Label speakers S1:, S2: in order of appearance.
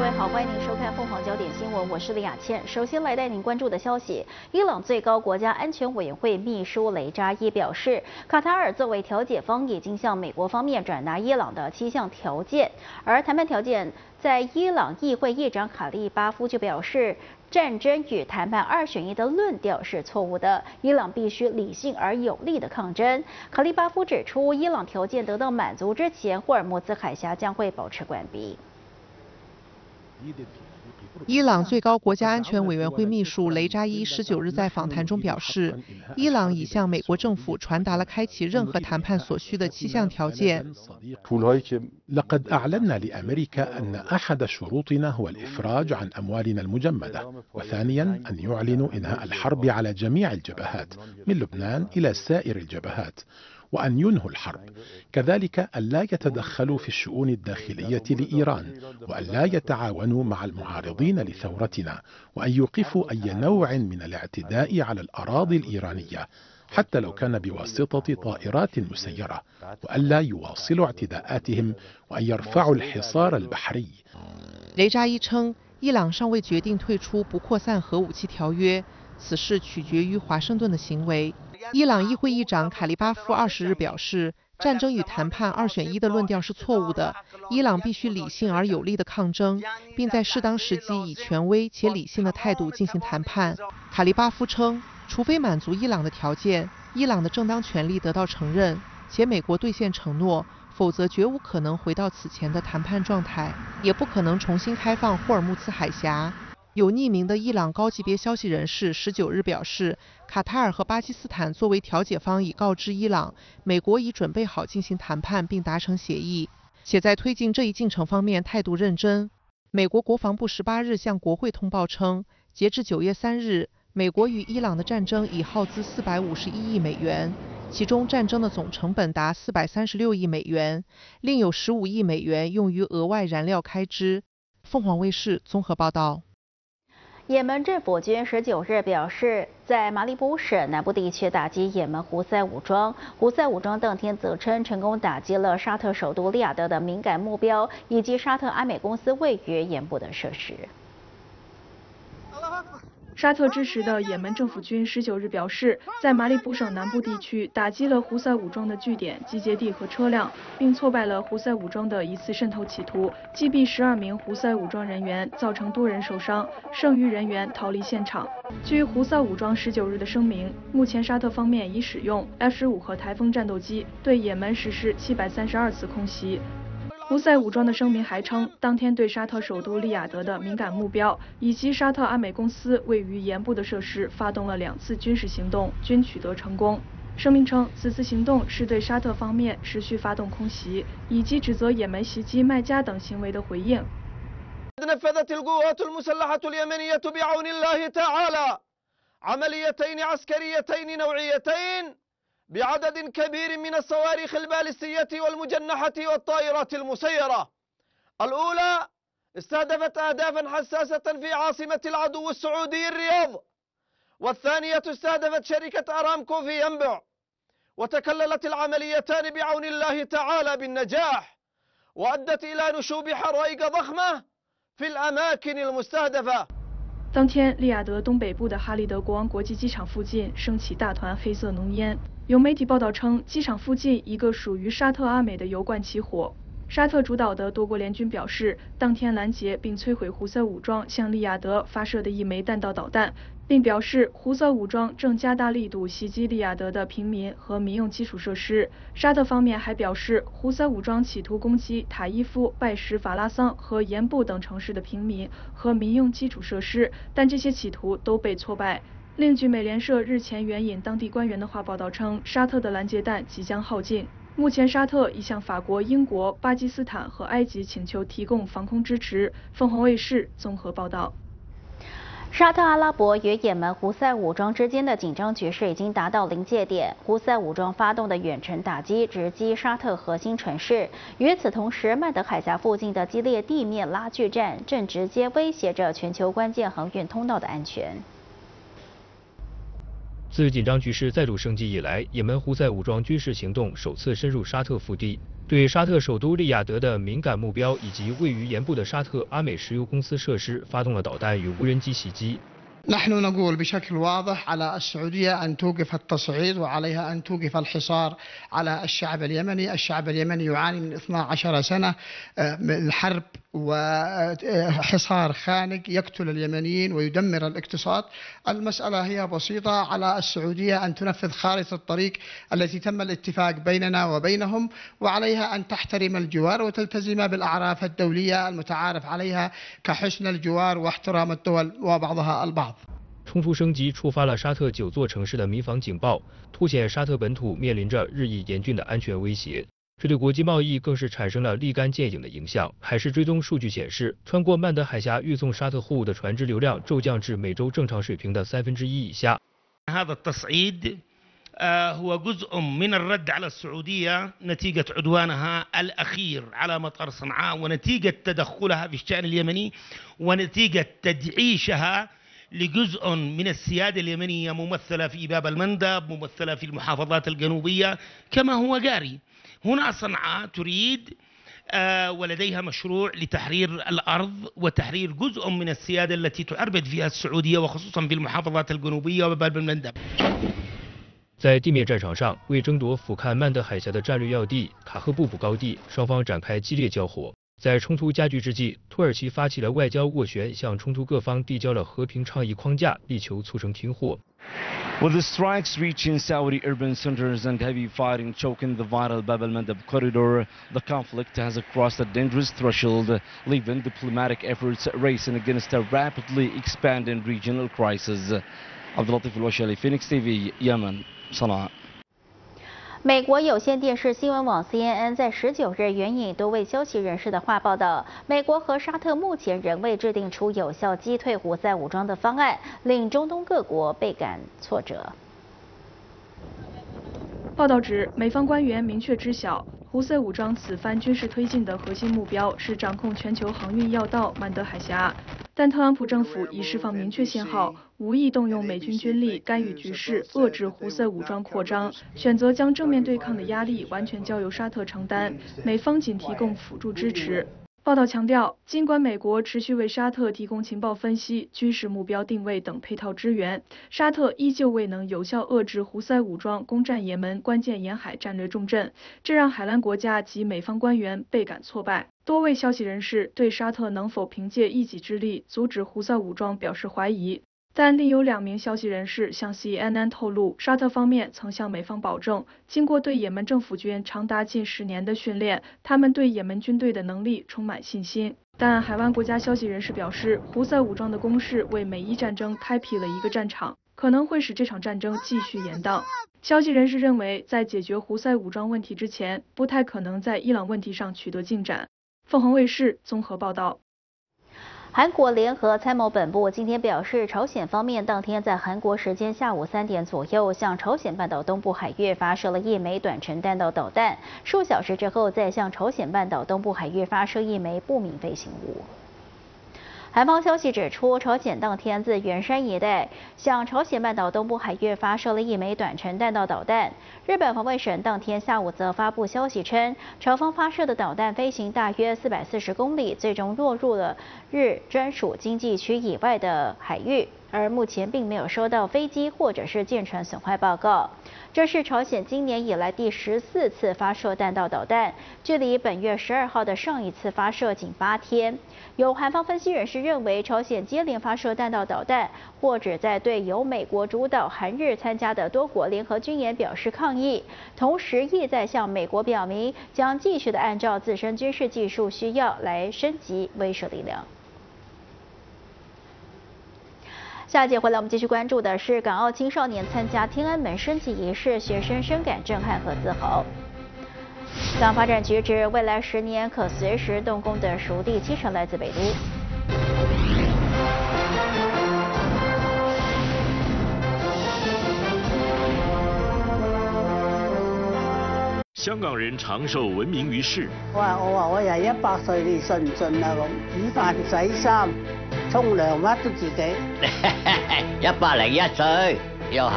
S1: 位好，欢迎您收看凤凰焦点新闻，我是李雅倩。首先来带您关注的消息，伊朗最高国家安全委员会秘书雷扎伊表示，卡塔尔作为调解方，已经向美国方面转达伊朗的7项条件，而谈判条件在伊朗议会议长卡利巴夫就表示，战争与谈判2选1的论调是错误的，伊朗必须理性而有力的抗争。卡利巴夫指出，伊朗条件得到满足之前，霍尔木兹海峡将会保持关闭。
S2: 伊朗最高国家安全委员会秘书雷扎伊19日在访谈中表示，伊朗已向美国政府传达了开启任何谈判所需的7项条件。
S3: لقد أعلنا لأمريكا أن أحد شروطنا هو الإفراج عن أموالنا المجمدة، وثانيا أن يعلنوا إنهاء الحرب على جميع الجبهات من لبنان إلى سائر الجبهات. وأن ينهوا الحرب، كذلك ألا يتدخلوا في الشؤون الداخلية لإيران، وألا يتعاونوا مع المعارضين لثورتنا، وأن يوقفوا أي نوع من الاعتداء على الأراضي الإيرانية حتى لو كان بواسطة طائرات مسيرة، وألا يواصلوا اعتداءاتهم، وأن يرفعوا الحصار البحري.
S2: 雷扎伊称，伊朗尚未决定退出不扩散核武器条约，此事取决于华盛顿的行为。伊朗议会议长卡利巴夫20日表示，战争与谈判2选1的论调是错误的，伊朗必须理性而有力的抗争，并在适当时机以权威且理性的态度进行谈判。卡利巴夫称，除非满足伊朗的条件，伊朗的正当权利得到承认，且美国兑现承诺，否则绝无可能回到此前的谈判状态，也不可能重新开放霍尔木兹海峡。有匿名的伊朗高级别消息人士19日表示，卡塔尔和巴基斯坦作为调解方已告知伊朗，美国已准备好进行谈判并达成协议，且在推进这一进程方面态度认真。美国国防部18日向国会通报称，截至9月3日，美国与伊朗的战争已耗资451亿美元，其中战争的总成本达436亿美元，另有15亿美元用于额外燃料开支。凤凰卫视综合报道。
S1: 也门政府军19日表示，在马里布省南部地区打击也门胡塞武装。胡塞武装当天则称，成功打击了沙特首都利雅得的敏感目标，以及沙特阿美公司位于盐部的设施。
S4: 沙特支持的也门政府军19日表示，在马里布省南部地区打击了胡塞武装的据点、集结地和车辆，并挫败了胡塞武装的一次渗透企图，击毙12名胡塞武装人员，造成多人受伤，剩余人员逃离现场。据胡塞武装19日的声明，目前沙特方面已使用 F-15和台风战斗机对也门实施732次空袭。胡塞武装的声明还称，当天对沙特首都利雅得的敏感目标以及沙特阿美公司位于盐部的设施发动了2次军事行动，均取得成功。声明称，此次行动是对沙特方面持续发动空袭以及指责也门袭击麦加等行为的回应。
S5: نفذت القوات المسلحة اليمنية بعون الله تعالى عمليتين عسكريتين نوعيتين بعدد كبير من الصواريخ البالستية والمجنحة والطائرات المسيرة. الأولى استهدفت أهدافا حساسة في عاصمة العدو السعودي الرياض، والثانية استهدفت شركة أرامكو في ينبع، وتكللت العمليتان بعون الله تعالى بالنجاح، وأدت إلى نشوب حرائق ضخمة في الأماكن المستهدفة.
S4: 当天，利雅得东北部的哈利德国王国际机场附近升起大团黑色浓烟。有媒体报道称，机场附近一个属于沙特阿美的油罐起火。沙特主导的多国联军表示，当天拦截并摧毁胡塞武装向利雅得发射的1枚弹道导弹，并表示胡塞武装正加大力度袭击利雅得的平民和民用基础设施。沙特方面还表示，胡塞武装企图攻击塔伊夫、拜什法拉桑和盐部等城市的平民和民用基础设施，但这些企图都被挫败。另据美联社日前援引当地官员的话报道称，沙特的拦截弹即将耗尽。目前，沙特已向法国、英国、巴基斯坦和埃及请求提供防空支持。凤凰卫视综合报道。
S1: 沙特阿拉伯与也门胡塞武装之间的紧张局势已经达到临界点。胡塞武装发动的远程打击直击沙特核心城市。与此同时，曼德海峡附近的激烈地面拉锯战正直接威胁着全球关键航运通道的安全。
S6: 自紧张局势再度升级以来，也门胡塞武装军事行动首次深入沙特腹地。 对沙特首都利雅得的敏感目标以及位于沿部的沙特阿美石油公司设施发动了导弹与无人机袭击。
S7: نحن نقول بشكل واضح على السعودية أن توقف التصعيد وعليها أن توقف الحصار على الشعب اليمني، الشعب اليمني يعاني من 12 سنة من حرب وحصار خانق يقتل اليمنيين ويدمر الاقتصاد. المسألة هي بسيطة، على السعودية أن تنفذ خارطة الطريق التي تم الاتفاق بيننا وبينهم، وعليها أن تحترم الجوار وتلتزم بالأعراف الدولية المتعارف عليها كحسن الجوار واحترام الدول وبعضها البعض.
S6: 冲突升级触发了沙特9座城市的民防警报，凸显沙特本土面临着日益严峻的安全威胁。这对国际贸易更是产生了立竿见影的影响。海事追踪数据显示，穿过曼德海峡运送沙特货物的船只流量骤降至每周正常水平的1/3以下。
S8: هذا التصعيد هو جزء من الرد على السعودية نتيجة عدوانها الأخير على مطار صنعاء ونتيجة تدخلها في الشأن اليمني ونتيجة تدعيشها لجزء من السيادة اليمنية ممثلة في باب المندب، ممثلة في المحافظات الجنوبية كما هو جاري. هنا صنعاء تريد ولديها مشروع لتحرير الأرض وتحرير جزء من السيادة التي تعربد فيها السعودية وخصوصا في المحافظات الجنوبية وباب المندب.
S6: 在地面战场上，为争夺俯瞰曼德海峡的战略要地卡赫布卜高地，双方展开激烈交火。在冲突加剧之际，土耳其发起了外交斡旋，向冲突各方递交了和平倡议框架，力求促成停火。
S9: With the strikes reaching Saudi urban centers and heavy fighting choking the vital Bab al-Mandab corridor, the conflict has crossed a dangerous threshold, leaving diplomatic efforts racing against a rapidly expanding regional crisis. Abdulatif al-Washali, Phoenix TV, Yemen, Sana'a.
S1: 美国有线电视新闻网 CNN 在19日援引多位消息人士的话报道，美国和沙特目前仍未制定出有效击退胡塞武装的方案，令中东各国倍感挫折。
S4: 报道指，美方官员明确知晓，胡塞武装此番军事推进的核心目标是掌控全球航运要道曼德海峡。 但特朗普政府已释放明确信号，无意动用美军军力干预局势，遏制胡塞武装扩张，选择将正面对抗的压力完全交由沙特承担，美方仅提供辅助支持。报道强调，尽管美国持续为沙特提供情报分析、军事目标定位等配套支援，沙特依旧未能有效遏制胡塞武装攻占也门关键沿海战略重镇，这让海湾国家及美方官员倍感挫败。 多位消息人士对沙特能否凭借一己之力阻止胡塞武装表示怀疑，但另有2名消息人士向 CNN 透露，沙特方面曾向美方保证，经过对也门政府军长达近10年的训练，他们对也门军队的能力充满信心。但海湾国家消息人士表示，胡塞武装的攻势为美伊战争开辟了一个战场，可能会使这场战争继续延宕。 消息人士认为，在解决胡塞武装问题之前，不太可能在伊朗问题上取得进展。 凤凰卫视综合报道。
S1: 韩国联合参谋本部今天表示，朝鲜方面当天在韩国时间下午3点左右，向朝鲜半岛东部海域发射了1枚短程弹道导弹，数小时之后再向朝鲜半岛东部海域发射1枚不明飞行物。 韩方消息指出，朝鲜当天自元山一带向朝鲜半岛东部海域发射了1枚短程弹道导弹。日本防卫省当天下午则发布消息称，朝方发射的导弹飞行大约440公里，最终落入了日专属经济区以外的海域。 而目前并没有收到飞机或者是舰船损坏报告。这是朝鲜今年以来第14次发射弹道导弹，距离本月12号的上一次发射仅8天。有韩方分析人士认为，朝鲜接连发射弹道导弹，或者在对由美国主导、韩日参加的多国联合军演表示抗议，同时意在向美国表明将继续的按照自身军事技术需要来升级威慑力量。 下一节回来，我们继续关注的是港澳青少年参加天安门升旗仪式，学生深感震撼和自豪。港发展局指，未来10年可随时动工的熟地70%来自北都。
S10: 香港人長壽聞名於世。
S11: 我話我又100歲，你信唔信啊？咁煮飯洗衫、沖涼乜都自己。
S12: 101歲，又行